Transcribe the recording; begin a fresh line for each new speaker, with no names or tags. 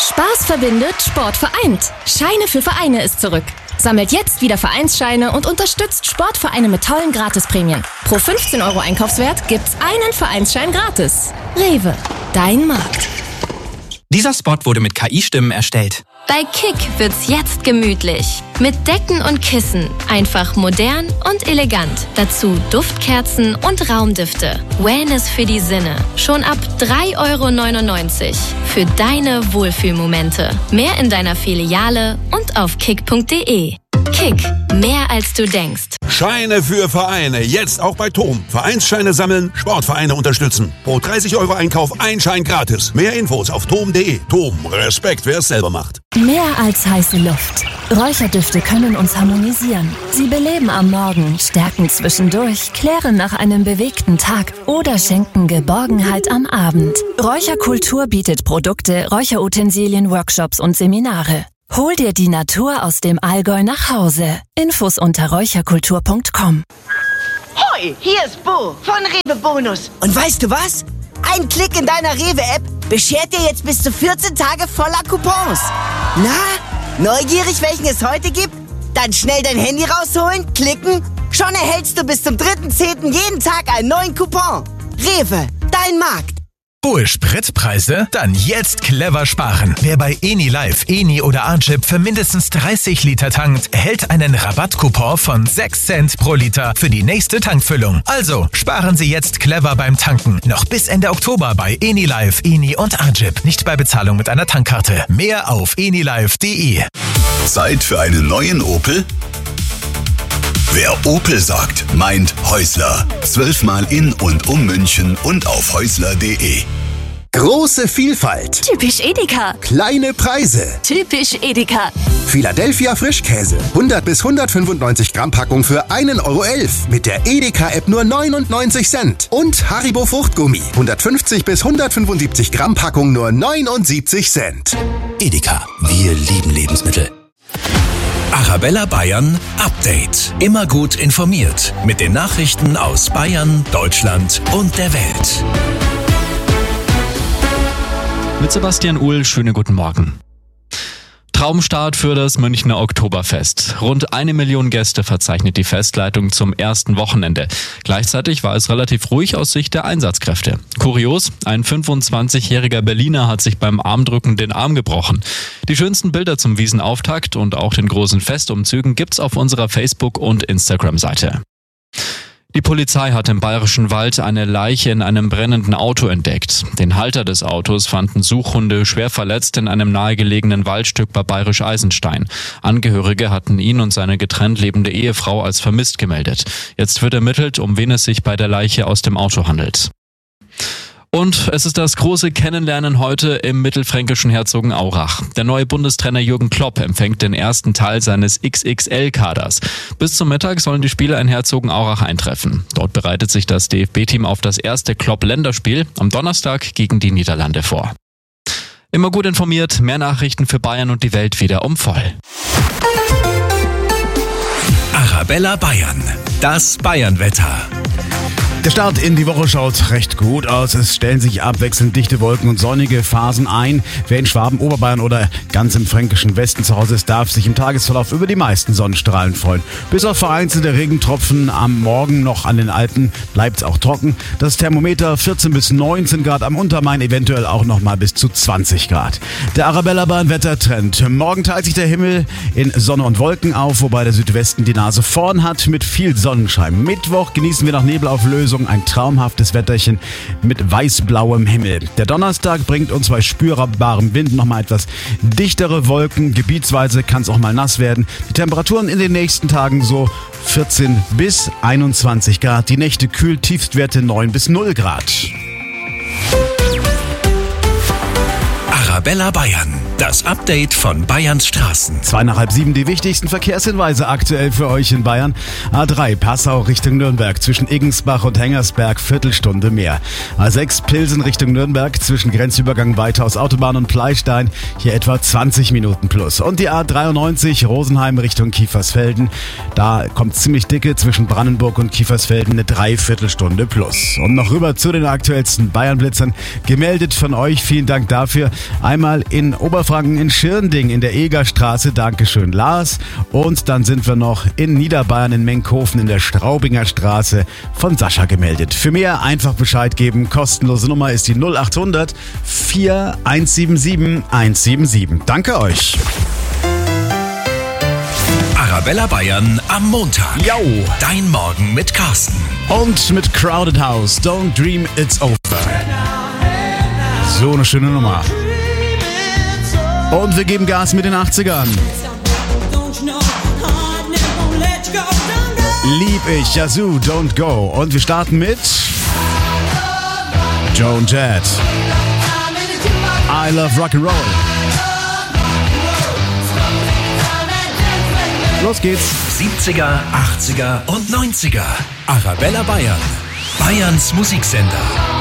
Spaß verbindet, Sport vereint. Scheine für Vereine ist zurück. Sammelt jetzt wieder Vereinsscheine und unterstützt Sportvereine mit tollen Gratisprämien. Pro 15 € Einkaufswert gibt's einen Vereinsschein gratis. Rewe, dein Markt.
Dieser Spot wurde mit KI-Stimmen erstellt.
Bei Kick wird's jetzt gemütlich. Mit Decken und Kissen. Einfach modern und elegant. Dazu Duftkerzen und Raumdüfte. Wellness für die Sinne. Schon ab 3,99 € für deine Wohlfühlmomente. Mehr in deiner Filiale und auf kick.de. Kick, mehr als du denkst.
Scheine für Vereine, jetzt auch bei TOM. Vereinsscheine sammeln, Sportvereine unterstützen. Pro 30 € Einkauf ein Schein gratis. Mehr Infos auf tom.de. TOM, Respekt, wer es selber macht.
Mehr als heiße Luft. Räucherdüfte können uns harmonisieren. Sie beleben am Morgen, stärken zwischendurch, klären nach einem bewegten Tag oder schenken Geborgenheit am Abend. Räucherkultur bietet Produkte, Räucherutensilien, Workshops und Seminare. Hol dir die Natur aus dem Allgäu nach Hause. Infos unter räucherkultur.com.
Hoi, hier ist Bo von Rewe Bonus. Und weißt du was? Ein Klick in deiner Rewe-App beschert dir jetzt bis zu 14 Tage voller Coupons. Na, neugierig, welchen es heute gibt? Dann schnell dein Handy rausholen, klicken. Schon erhältst du bis zum 3.10. jeden Tag einen neuen Coupon. Rewe, dein Markt.
Hohe Spritpreise? Dann jetzt clever sparen. Wer bei Eni Live, Eni oder Archip für mindestens 30 Liter tankt, erhält einen Rabattcoupon von 6 Cent pro Liter für die nächste Tankfüllung. Also sparen Sie jetzt clever beim Tanken. Noch bis Ende Oktober bei Eni Live, Eni und Archip. Nicht bei Bezahlung mit einer Tankkarte. Mehr auf enilive.de.
Zeit für einen neuen Opel? Wer Opel sagt, meint Häusler. 12-mal in und um München und auf häusler.de.
Große Vielfalt.
Typisch Edeka.
Kleine Preise.
Typisch Edeka.
Philadelphia Frischkäse. 100 bis 195 Gramm Packung für 1,11 € mit der Edeka-App nur 99 Cent. Und Haribo Fruchtgummi. 150 bis 175 Gramm Packung nur 79 Cent.
Edeka, wir lieben Lebensmittel. Arabella Bayern Update. Immer gut informiert mit den Nachrichten aus Bayern, Deutschland und der Welt.
Mit Sebastian Uhl, schönen guten Morgen. Traumstart für das Münchner Oktoberfest. Rund 1 Million Gäste verzeichnet die Festleitung zum ersten Wochenende. Gleichzeitig war es relativ ruhig aus Sicht der Einsatzkräfte. Kurios, ein 25-jähriger Berliner hat sich beim Armdrücken den Arm gebrochen. Die schönsten Bilder zum Wiesenauftakt und auch den großen Festumzügen gibt's auf unserer Facebook- und Instagram-Seite. Die Polizei hat im Bayerischen Wald eine Leiche in einem brennenden Auto entdeckt. Den Halter des Autos fanden Suchhunde schwer verletzt in einem nahegelegenen Waldstück bei Bayerisch Eisenstein. Angehörige hatten ihn und seine getrennt lebende Ehefrau als vermisst gemeldet. Jetzt wird ermittelt, um wen es sich bei der Leiche aus dem Auto handelt. Und es ist das große Kennenlernen heute im mittelfränkischen Herzogenaurach. Der neue Bundestrainer Jürgen Klopp empfängt den ersten Teil seines XXL-Kaders. Bis zum Mittag sollen die Spieler in Herzogenaurach eintreffen. Dort bereitet sich das DFB-Team auf das erste Klopp-Länderspiel am Donnerstag gegen die Niederlande vor. Immer gut informiert, mehr Nachrichten für Bayern und die Welt wieder um voll.
Arabella Bayern, das Bayernwetter.
Der Start in die Woche schaut recht gut aus. Es stellen sich abwechselnd dichte Wolken und sonnige Phasen ein. Wer in Schwaben, Oberbayern oder ganz im fränkischen Westen zu Hause ist, darf sich im Tagesverlauf über die meisten Sonnenstrahlen freuen. Bis auf vereinzelte Regentropfen am Morgen noch an den Alpen bleibt es auch trocken. Das Thermometer 14 bis 19 Grad, am Untermain eventuell auch noch mal bis zu 20 Grad. Der Arabella Bayern Wettertrend. Morgen teilt sich der Himmel in Sonne und Wolken auf, wobei der Südwesten die Nase vorn hat mit viel Sonnenschein. Mittwoch genießen wir nach Nebelauflösung ein traumhaftes Wetterchen mit weiß-blauem Himmel. Der Donnerstag bringt uns bei spürbarem Wind nochmal etwas dichtere Wolken. Gebietsweise kann es auch mal nass werden. Die Temperaturen in den nächsten Tagen so 14 bis 21 Grad. Die Nächte kühl, Tiefstwerte 9 bis 0 Grad.
Arabella Bayern, das Update von Bayerns Straßen.
6:30 die wichtigsten Verkehrshinweise aktuell für euch in Bayern. A3 Passau Richtung Nürnberg zwischen Iggensbach und Hengersberg Viertelstunde mehr. A6 Pilsen Richtung Nürnberg zwischen Grenzübergang Weithaus Autobahn und Pleistein hier etwa 20 Minuten plus. Und die A93 Rosenheim Richtung Kiefersfelden. Da kommt ziemlich dicke zwischen Brandenburg und Kiefersfelden eine Dreiviertelstunde plus. Und noch rüber zu den aktuellsten Bayern-Blitzern. Gemeldet von euch, vielen Dank dafür. Einmal in Oberfranken Oberfranken in Schirnding in der Egerstraße. Dankeschön, Lars. Und dann sind wir noch in Niederbayern in Menkhofen in der Straubinger Straße von Sascha gemeldet. Für mehr einfach Bescheid geben. Kostenlose Nummer ist die 0800 4177 177. Danke euch.
Arabella Bayern am Montag.
Jau.
Dein Morgen mit Carsten.
Und mit Crowded House. Don't dream it's over. So eine schöne Nummer. Und wir geben Gas mit den 80ern. Lieb ich, Yazoo, Don't Go. Und wir starten mit Joan Jett. I Love Rock'n'Roll. Los geht's.
70er, 80er und 90er. Arabella Bayern. Bayerns Musiksender.